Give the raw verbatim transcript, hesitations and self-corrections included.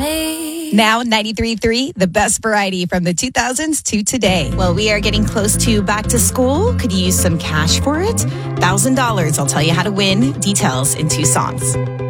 me. Now ninety-three point three, the best variety from the two thousands to today. Well, we are getting close to back to school. Could you use some cash for it? one thousand dollars. I'll tell you how to win. Details in two songs.